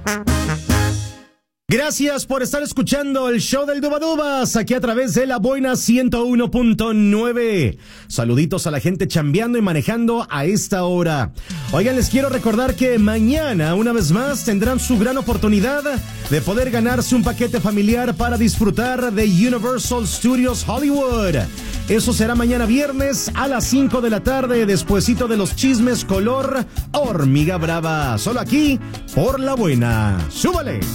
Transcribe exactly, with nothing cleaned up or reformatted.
Gracias por estar escuchando el show del Dubadubas aquí a través de La Buena ciento uno punto nueve. Saluditos a la gente chambeando y manejando a esta hora. Oigan, les quiero recordar que mañana, una vez más, tendrán su gran oportunidad de poder ganarse un paquete familiar para disfrutar de Universal Studios Hollywood. Eso será mañana viernes a las cinco de la tarde, despuesito de los chismes color hormiga brava. Solo aquí, por La Buena. ¡Súbale!